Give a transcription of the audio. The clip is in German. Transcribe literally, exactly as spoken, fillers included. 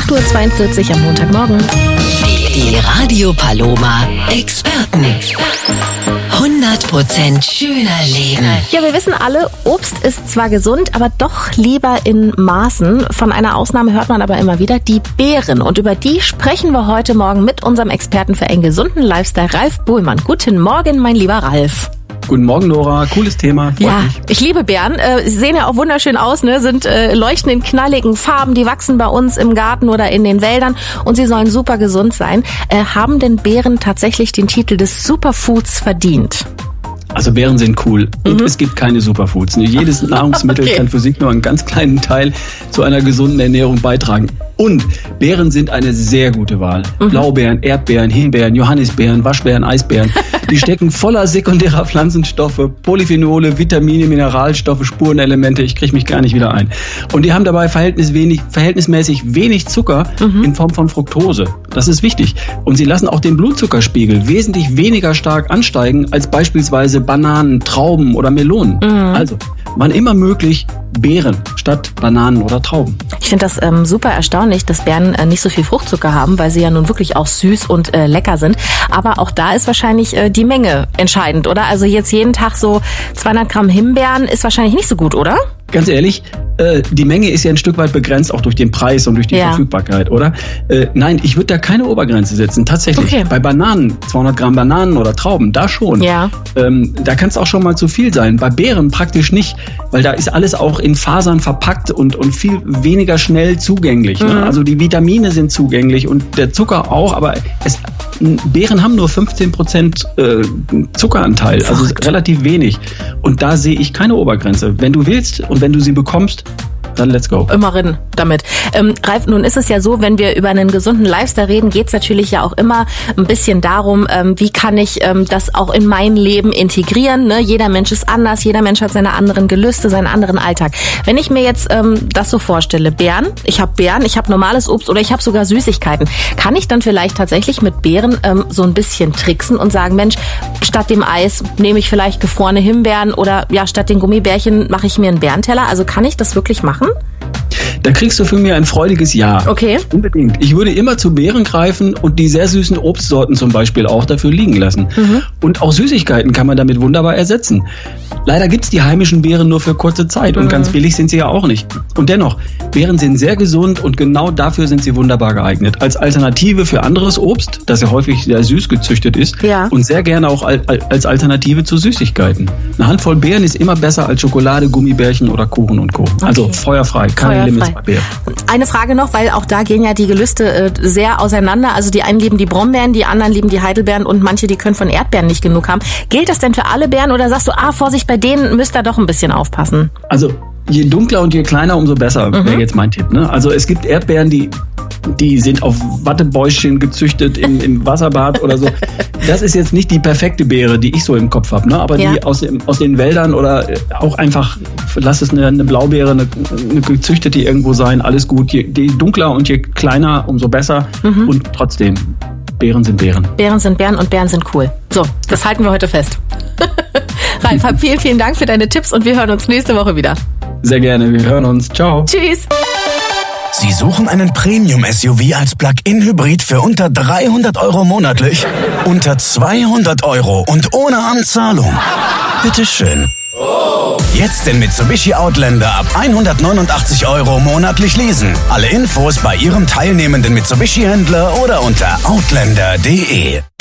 acht Uhr zweiundvierzig am Montagmorgen. Die Radio Paloma Experten. hundert Prozent schöner Leben. Ja, wir wissen alle, Obst ist zwar gesund, aber doch lieber in Maßen. Von einer Ausnahme hört man aber immer wieder, die Beeren. Und über die sprechen wir heute Morgen mit unserem Experten für einen gesunden Lifestyle, Ralf Bohlmann. Guten Morgen, mein lieber Ralf. Guten Morgen, Nora. Cooles Thema. Freut ja, mich. Ich liebe Beeren. Äh, sie sehen ja auch wunderschön aus, ne? Sind äh, leuchten in knalligen Farben. Die wachsen bei uns im Garten oder in den Wäldern und sie sollen super gesund sein. Äh, haben denn Beeren tatsächlich den Titel des Superfoods verdient? Also Beeren sind cool und Mhm. es gibt keine Superfoods. Jedes Nahrungsmittel Okay. kann für sich nur einen ganz kleinen Teil zu einer gesunden Ernährung beitragen. Und Beeren sind eine sehr gute Wahl. Mhm. Blaubeeren, Erdbeeren, Himbeeren, Johannisbeeren, Waschbeeren, Eisbeeren. Die stecken voller sekundärer Pflanzenstoffe, Polyphenole, Vitamine, Mineralstoffe, Spurenelemente. Ich kriege mich gar nicht wieder ein. Und die haben dabei verhältnis wenig, verhältnismäßig wenig Zucker Mhm. in Form von Fructose. Das ist wichtig. Und sie lassen auch den Blutzuckerspiegel wesentlich weniger stark ansteigen als beispielsweise Bananen, Trauben oder Melonen. Mhm. Also, wann immer möglich, Beeren statt Bananen oder Trauben. Ich finde das ähm, super erstaunlich, dass Beeren äh, nicht so viel Fruchtzucker haben, weil sie ja nun wirklich auch süß und äh, lecker sind. Aber auch da ist wahrscheinlich äh, die Menge entscheidend, oder? Also jetzt jeden Tag so zweihundert Gramm Himbeeren ist wahrscheinlich nicht so gut, oder? Ganz ehrlich, äh, die Menge ist ja ein Stück weit begrenzt, auch durch den Preis und durch die Ja. Verfügbarkeit, oder? Äh, nein, ich würde da keine Obergrenze setzen, tatsächlich. Okay. Bei Bananen, zweihundert Gramm Bananen oder Trauben, da schon. Ja. Ähm, da kann es auch schon mal zu viel sein. Bei Beeren praktisch nicht, weil da ist alles auch in Fasern verpackt und, und viel weniger schnell zugänglich. Mhm. Ne? Also die Vitamine sind zugänglich und der Zucker auch, aber es, Beeren haben nur fünfzehn Prozent äh, Zuckeranteil, also Verrückt. relativ wenig. Und da sehe ich keine Obergrenze. Wenn du willst und wenn du sie bekommst, dann let's go. Immerhin damit. Ähm, Ralf, nun ist es ja so, wenn wir über einen gesunden Lifestyle reden, geht es natürlich ja auch immer ein bisschen darum, ähm, wie kann ich ähm, das auch in mein Leben integrieren. Ne? Jeder Mensch ist anders, jeder Mensch hat seine anderen Gelüste, seinen anderen Alltag. Wenn ich mir jetzt ähm, das so vorstelle, Beeren, ich habe Beeren, ich habe normales Obst oder ich habe sogar Süßigkeiten, kann ich dann vielleicht tatsächlich mit Beeren ähm, so ein bisschen tricksen und sagen, Mensch, statt dem Eis nehme ich vielleicht gefrorene Himbeeren oder ja, statt den Gummibärchen mache ich mir einen Beerenteller. Also kann ich das wirklich machen? Da kriegst du von mir ein freudiges Ja. Okay. Unbedingt. Ich würde immer zu Beeren greifen und die sehr süßen Obstsorten zum Beispiel auch dafür liegen lassen. Mhm. Und auch Süßigkeiten kann man damit wunderbar ersetzen. Leider gibt's die heimischen Beeren nur für kurze Zeit und Mhm. ganz billig sind sie ja auch nicht. Und dennoch, Beeren sind sehr gesund und genau dafür sind sie wunderbar geeignet. Als Alternative für anderes Obst, das ja häufig sehr süß gezüchtet ist Ja. und sehr gerne auch al- al- als Alternative zu Süßigkeiten. Eine Handvoll Beeren ist immer besser als Schokolade, Gummibärchen oder Kuchen und Co. Also feuerfrei, keine Feuerfrei. Limits bei Beeren. Eine Frage noch, weil auch da gehen ja die Gelüste äh, sehr auseinander. Also die einen lieben die Brombeeren, die anderen lieben die Heidelbeeren und manche, die können von Erdbeeren nicht genug haben. Gilt das denn für alle Beeren oder sagst du, ah, Vorsicht, bei denen müsst ihr doch ein bisschen aufpassen? Also je dunkler und je kleiner, umso besser, Mhm. wäre jetzt mein Tipp. Ne? Also es gibt Erdbeeren, die, die sind auf Wattebäuschen gezüchtet im, im Wasserbad oder so. Das ist jetzt nicht die perfekte Beere, die ich so im Kopf habe. Ne? Aber Ja. die aus, dem, aus den Wäldern oder äh, auch einfach, lass es eine, eine Blaubeere, eine, eine gezüchtete irgendwo sein, alles gut. Je, je dunkler und je kleiner, umso besser. Mhm. Und trotzdem, Beeren sind Beeren. Beeren sind Beeren und Beeren sind cool. So, das halten wir heute fest. Ralf, vielen, vielen Dank für deine Tipps und wir hören uns nächste Woche wieder. Sehr gerne, wir hören uns. Ciao. Tschüss. Sie suchen einen Premium-S U V als Plug-in-Hybrid für unter dreihundert Euro monatlich? Unter zweihundert Euro und ohne Anzahlung? Bitteschön. Jetzt den Mitsubishi Outlander ab hundertneunundachtzig Euro monatlich leasen. Alle Infos bei Ihrem teilnehmenden Mitsubishi-Händler oder unter outlander punkt de.